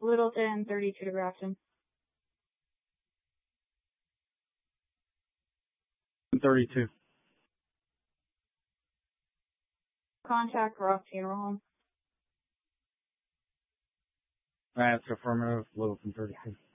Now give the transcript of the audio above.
Littleton, 32 to Grafton. 32. Contact Rock Funeral Home. That's affirmative. Littleton, 32.